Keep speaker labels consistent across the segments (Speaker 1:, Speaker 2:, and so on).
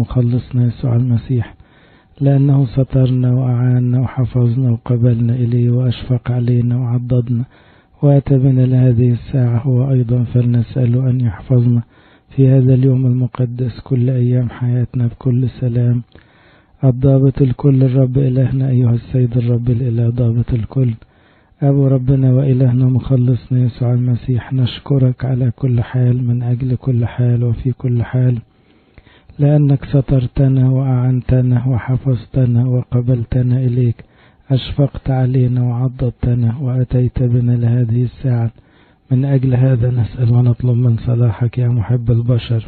Speaker 1: ومخلصنا يسوع المسيح، لأنه سترنا وأعاننا وحفظنا وقبلنا إليه وأشفق علينا وعضدنا وأتى بنا لهذه الساعة. هو أيضا فلنسأله أن يحفظنا في هذا اليوم المقدس كل أيام حياتنا بكل سلام. الضابط الكل الرب إلهنا أيها السيد الرب الإله ضابط الكل، أبو ربنا وإلهنا مخلصنا يسوع المسيح، نشكرك على كل حال من أجل كل حال وفي كل حال، لأنك سترتنا وأعنتنا وحفظتنا وقبلتنا إليك، أشفقت علينا وعضدتنا وأتيت بنا لهذه الساعة. من أجل هذا نسأل ونطلب من صلاحك يا محب البشر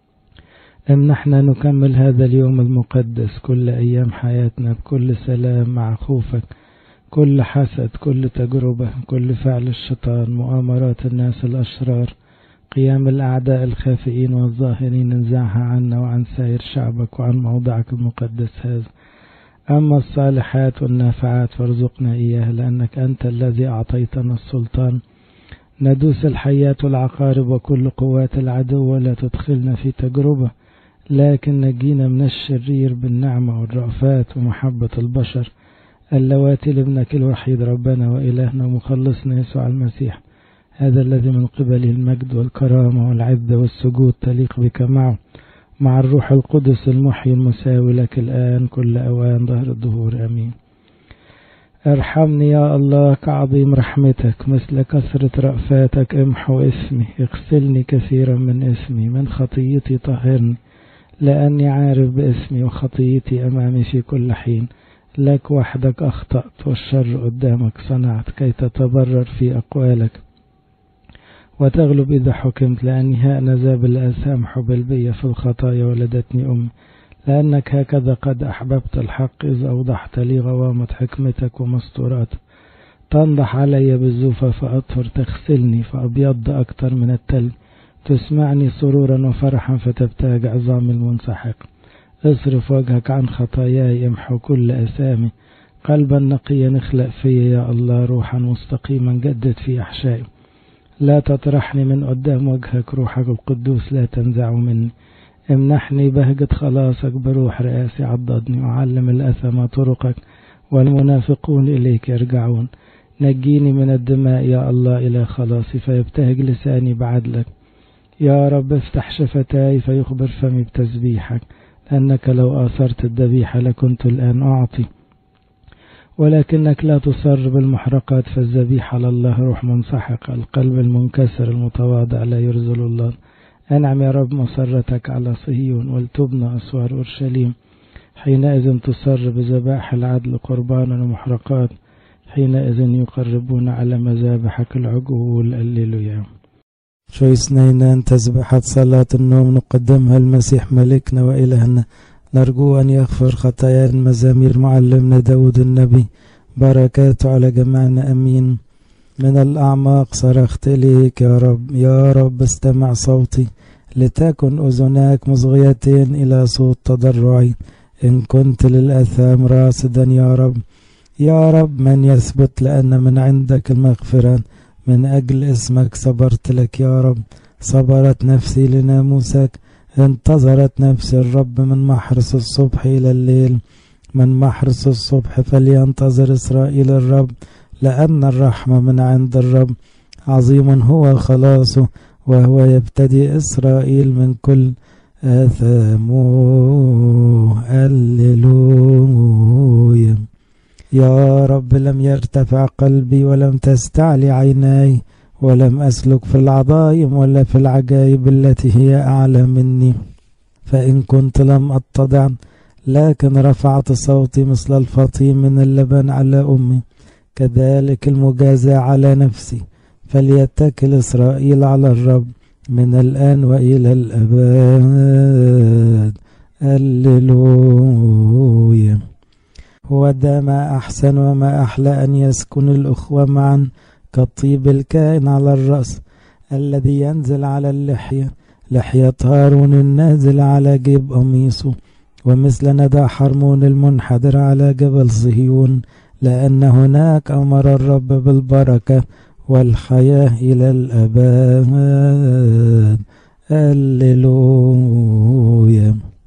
Speaker 1: أن نحن نكمل هذا اليوم المقدس كل أيام حياتنا بكل سلام مع خوفك، كل حسد، كل تجربة، كل فعل الشيطان، مؤامرات الناس الأشرار، قيام الأعداء الخافئين والظاهرين، انزعها عنا وعن سائر شعبك وعن موضعك المقدس هذا. أما الصالحات والنافعات فارزقنا إياها، لأنك أنت الذي أعطيتنا السلطان ندوس الحيات والعقارب وكل قوات العدو، ولا تدخلنا في تجربة، لكن نجينا من الشرير بالنعمة والرأفات ومحبة البشر اللواتي لابنك الوحيد ربنا وإلهنا ومخلصنا يسوع المسيح، هذا الذي من قبله المجد والكرامة والعزة والسجود تليق بك معه، مع الروح القدس المحيي المساوي لك الآن كل أوان ظهر الدهور. آمين. ارحمني يا الله كعظيم رحمتك، مثل كثرة رأفاتك امحو اسمي، اغسلني كثيرا من اسمي، من خطيتي طهرني، لأني عارف باسمي وخطيتي أمامي في كل حين. لك وحدك أخطأت والشر قدامك صنعت، كي تتبرر في أقوالك وتغلب إذا حكمت، لأني هأنذا بالآثام حبل بي في الخطايا ولدتني أمي، لأنك هكذا قد أحببت الحق إذ أوضحت لي غوامة حكمتك ومستورات. تنضح علي بالزوفة فأطهر، تغسلني فأبيض أكتر من التلج، تسمعني سرورا وفرحا فتبتهج عظام المنسحق. اصرف وجهك عن خطاياي، امحو كل أثامي، قلبا نقيا اخلق في يا الله، روحا مستقيما جدد في أحشائي. لا تطرحني من قدام وجهك، روحك القدوس لا تنزع مني. امنحني بهجة خلاصك بروح رئاسي، عضدني وعلم الأثم طرقك، والمنافقون إليك يرجعون. نجيني من الدماء يا الله إلى خلاصي، فيبتهج لساني بعدلك. يا رب افتح شفتاي فيخبر فمي بتسبيحك، لأنك لو آثرت الذبيحة لكنت الآن أعطي، ولكنك لا تصر بالمحرقات، فالذبيحة لله روح منسحق، القلب المنكسر المتواضع لا يرزل الله. أنعم يا رب مسرتك على صهيون، ولتبنى أسوار أورشليم، حينئذ تصر بذبائح العدل قربانا ومحرقات، حينئذ يقربون على مذابحك العجول. الليلويا.
Speaker 2: شوي سنينان تسبحة صلاة النوم نقدمها المسيح ملكنا وإلهنا، نرجو أن يغفر خطايا المزامير معلمنا داود النبي، بركاته على جميعنا أمين. من الأعماق صرخت إليك يا رب، يا رب استمع صوتي، لتكن أذناك مصغيتين إلى صوت تضرعي، إن كنت للأثام راصدا يا رب. يا رب من يثبت، لأن من عندك المغفرة، من أجل اسمك صبرت لك يا رب. صبرت نفسي لناموسك، انتظرت نفسي الرب، من محرس الصبح إلى الليل، من محرس الصبح فلينتظر إسرائيل الرب، لأن الرحمة من عند الرب، عظيم هو خلاصه، وهو يبتدي إسرائيل من كل آثامه. هللويا. يا رب لم يرتفع قلبي ولم تستعلي عيناي، ولم أسلك في العظائم ولا في العجائب التي هي أعلى مني، فإن كنت لم أتضع، لكن رفعت صوتي مثل الفطيم من اللبن على أمي، كذلك المجازى على نفسي. فليتكل إسرائيل على الرب من الآن وإلى الأبد. هللويا. هو ده ما أحسن وما أحلى أن يسكن الأخوة معا، كالطيب الكائن على الرأس، الذي ينزل على اللحية، لحية هارون النازل على جيب قميصه، ومثل ندى حرمون المنحدر على جبل صهيون، لأن هناك أمر الرب بالبركة والحياة إلى الأبد. هللويا.